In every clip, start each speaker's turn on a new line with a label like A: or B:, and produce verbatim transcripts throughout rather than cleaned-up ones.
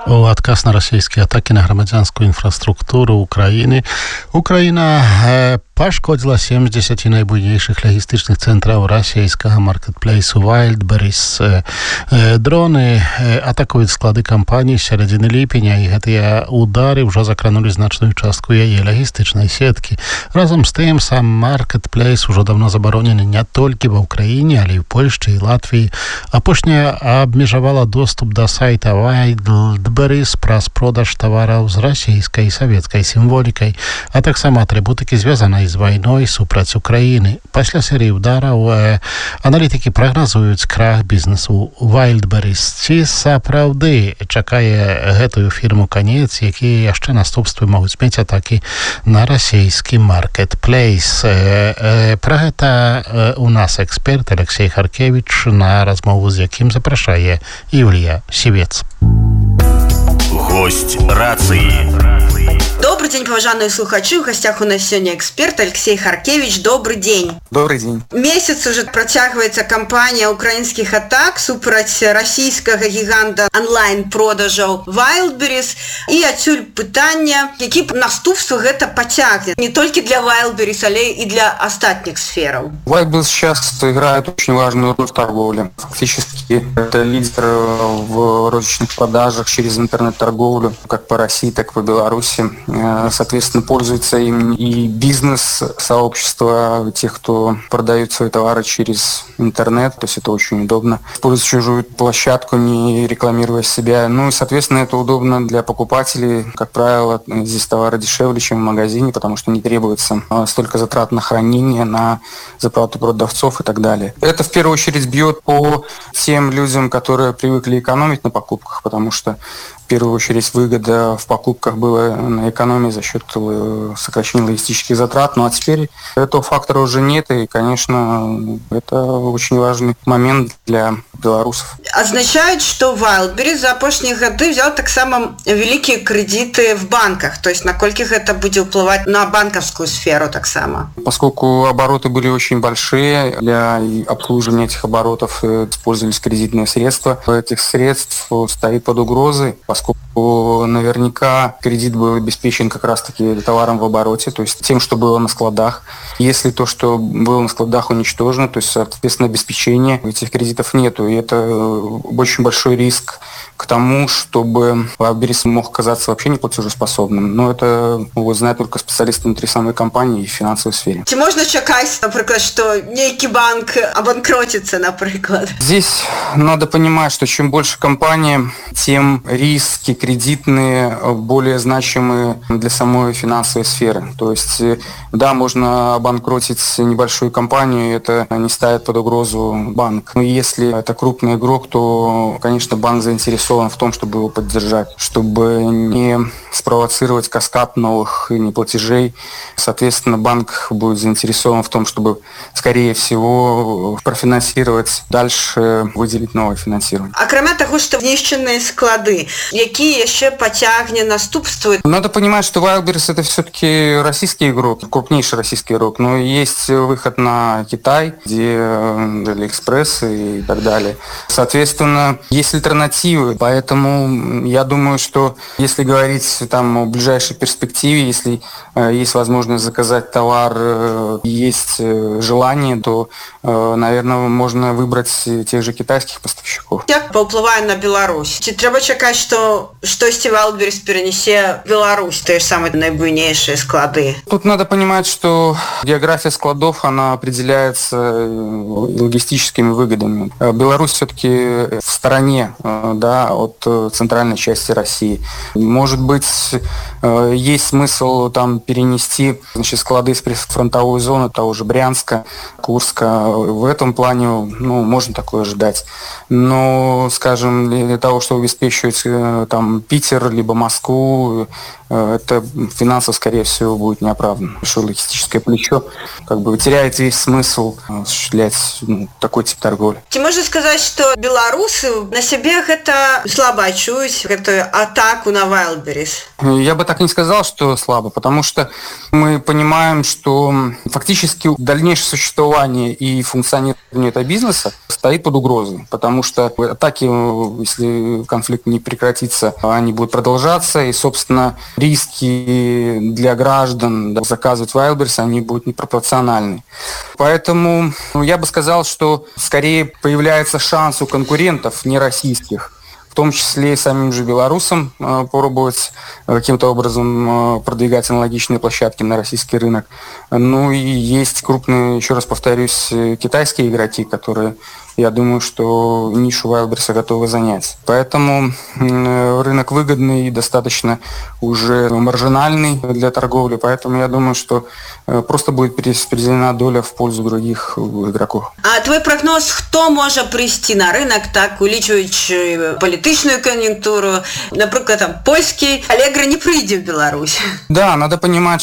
A: У адказ на расійскія атакі на грамадзянскую інфраструктуру Украіны Украіна э, пашкодзіла сем з дзесяці найбуйнейшых лагістычных цэнтраў расійскага маркетплейсу Wildberries. Э, э, дроны э, атакуюць склады кампаніі з сярэдзіны ліпеня, і гэтыя удары ўжо закранулі значную частку яе лагістычнай сеткі. Разам з тым, сам маркетплейс ужо давно забаронены не толькі ва Ўкраіне, але і ў Польшчы і Латвіі. Апошняя абмежавала доступ да сайта Wildberries праз продаж тавараў з расійскай і савецкай сімволікай, а таксама атрыбутыкі, звязанай з вайной супраць Украіны. Пасля серыі удараў э, аналітыкі прагназуюць крах бізнесу Wildberries. Ці сапраўды чакае гэтую фірму канец, якія яшчэ наступствы могуць мець атакі на расійскі маркетплейс? Э, э, пра гэта э, у нас эксперт Алексей Харкевич, на размову з якім запрашае Юлія Сівец.
B: Гость рации.
C: Добрый день, поважанные слухачи. В гостях у нас сегодня эксперт Алексей Харкевич. Добрый день.
D: Добрый день.
C: Месяц уже протягивается кампания украинских атак супраць российского гиганта онлайн-продажаў Wildberries. И отсюль пытание, какие наступства это потягнет не только для Wildberries, але и для остальных сфер.
D: Wildberries сейчас играет очень важную роль в торговле. Фактически это лидер в розничных продажах через интернет-торговлю, как по России, так и по Беларуси. Соответственно, пользуется им и бизнес-сообщество, тех, кто продают свои товары через интернет, то есть это очень удобно. Использовать чужую площадку, не рекламируя себя. Ну и, соответственно, это удобно для покупателей. Как правило, здесь товары дешевле, чем в магазине, потому что не требуется столько затрат на хранение, на заплату продавцов и так далее. Это в первую очередь бьет по тем людям, которые привыкли экономить на покупках, потому что в первую очередь выгода в покупках была на экономии за счет сокращения логистических затрат. Ну а теперь этого фактора уже нет, и, конечно, это очень важный момент для белорусов.
C: Означает, что Wildberries за апошние годы взял так само великие кредиты в банках, то есть накольки это будет впливать на банковскую сферу так само?
D: Поскольку обороты были очень большие, для обслуживания этих оборотов использовались кредитные средства. Этих средств стоит под угрозой, поскольку наверняка кредит был обеспечен как раз-таки товаром в обороте, то есть тем, что было на складах. Если то, что было на складах, уничтожено, то есть, соответственно, обеспечения этих кредитов нету. И это очень большой риск к тому, чтобы Wildberries мог оказаться вообще неплатежеспособным. Но это вот, знают только специалисты внутри самой компании и в финансовой сфере.
C: Чи можно чакать, например, что некий банк обанкротится, например?
D: Здесь надо понимать, что чем больше компания, тем риски кредитные более значимые для самой финансовой сферы. То есть, да, можно обанкротить небольшую компанию, и это не ставит под угрозу банк. Но если это крупный игрок, то, конечно, банк заинтересован в том, чтобы его поддержать, чтобы не спровоцировать каскад новых неплатежей. Соответственно, банк будет заинтересован в том, чтобы, скорее всего, профинансировать, дальше выделить новое финансирование.
C: А кроме того, что знищенные склады, какие еще потягне наступствуют?
D: Надо понимать, что Wildberries это все-таки российский игрок, крупнейший российский игрок, но есть выход на Китай, где Алиэкспресс и так далее. Соответственно, есть альтернативы, поэтому я думаю, что если говорить там о ближайшей перспективе, если э, есть возможность заказать товар, э, есть э, желание, то, э, наверное, можно выбрать тех же китайских поставщиков.
C: Как повлияет на Беларусь? Чи треба чекать, что штосьці Wildberries перенесе в Беларусь, те же самые наибуйнейшие склады?
D: Тут надо понимать, что география складов, она определяется логистическими выгодами. Беларусь все-таки в стороне, да, от центральной части России. Может быть, есть смысл там перенести, значит, склады из прифронтовой зоны того же Брянска, Курска. В этом плане, ну, можно такое ожидать. Но, скажем, для того, чтобы обеспечивать там Питер, либо Москву, это финансово, скорее всего, будет неоправданно. Большое логистическое плечо как бы теряет весь смысл осуществлять ну, такой тип торговли.
C: Ці можна сказать, что белорусы на себе это слабо чуют, эту атаку на Wildberries?
D: Я бы так не сказал, что слабо, потому что мы понимаем, что фактически дальнейшее существование и функционирование этого бизнеса стоит под угрозой, потому что атаки, если конфликт не прекратится, они будут продолжаться, и, собственно, риски для граждан заказывать Wildberries, они будут непропорциональны. Поэтому я бы сказал, что скорее появляется шанс у конкурентов, не российских, в том числе и самим же белорусам попробовать каким-то образом продвигать аналогичные площадки на российский рынок. Ну и есть крупные, еще раз повторюсь, китайские игроки, которые, я думаю, что нишу Wildberries готовы занять. Поэтому рынок выгодный и достаточно уже маржинальный для торговли, поэтому я думаю, что просто будет перераспределена доля в пользу других игроков.
C: А твой прогноз, хто може прийти на рынок, так улічуючи політичну кон'юнктуру, наприклад, там, польский Allegro не прийде в Беларусь?
D: Да, надо понимать,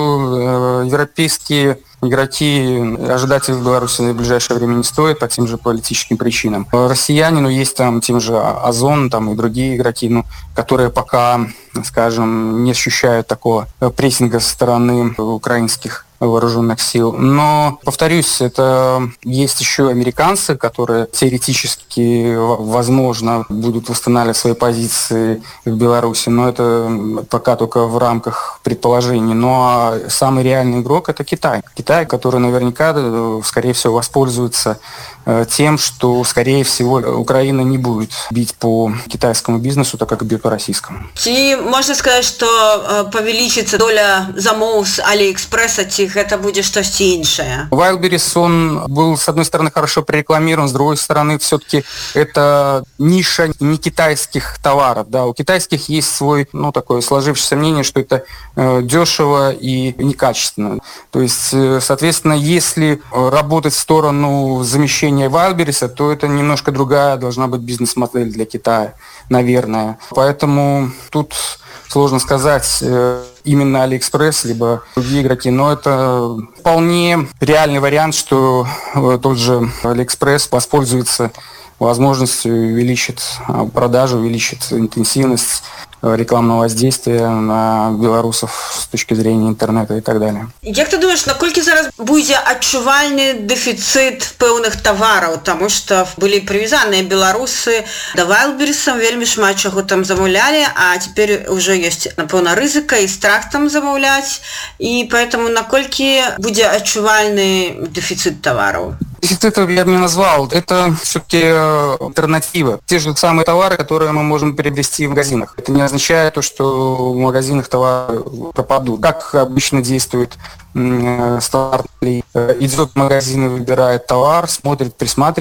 D: что европейские игроки ожидать их в Беларуси в ближайшее время не стоит по тем же политическим причинам. Россияне, ну, есть там тем же Озон, там и другие игроки, ну, которые пока, скажем, не ощущают такого прессинга со стороны украинских вооруженных сил. Но, повторюсь, это есть еще американцы, которые теоретически, возможно, будут восстанавливать свои позиции в Беларуси, но это пока только в рамках предположений. Ну а самый реальный игрок – это Китай. Китай, который наверняка, скорее всего, воспользуется тем, что, скорее всего, Украина не будет бить по китайскому бизнесу, так как бьет по российскому.
C: Ці можна сказати, що павелічиться доля замов з Алиэкспресса, ці это будет что-то иншее?
D: Wildberries, он был, с одной стороны, хорошо прорекламирован, с другой стороны, все-таки это ниша не китайских товаров. Да. У китайских есть свой, ну, такое сложившееся мнение, что это э, дешево и некачественно. То есть, э, соответственно, если работать в сторону замещения Wildberries, то это немножко другая должна быть бизнес-модель для Китая, наверное. Поэтому тут сложно сказать, именно AliExpress, либо другие игроки, но это вполне реальный вариант, что тот же AliExpress воспользуется возможностью, увеличит продажу, увеличит интенсивность рекламного воздействия на белорусов с точки зрения интернета и так далее.
C: Як ти думаєш, наколькі зараз буде адчувальний дефіцит певних товарів? Тому що були прив'язані білоруси до Wildberries, вельми шмат чого там замовляли, а тепер вже є, напевно, ризика і страх там замовляти. І тому наколькі буде адчувальний дефіцит товарів?
D: Дефицит я бы не назвал. Это все-таки альтернатива. Те же самые товары, которые мы можем приобрести в магазинах. Это не означает то, что в магазинах товары пропадут. Как обычно действует старт, идет в магазин и выбирает товар, смотрит, присматривает